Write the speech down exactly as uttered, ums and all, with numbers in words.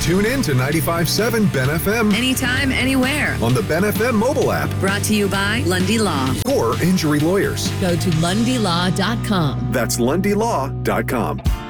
Tune in to ninety-five point seven Ben F M Anytime, anywhere. on the Ben F M mobile app Brought to you by Lundy Law. or Injury Lawyers. Go to lundy law dot com. That's lundy law dot com.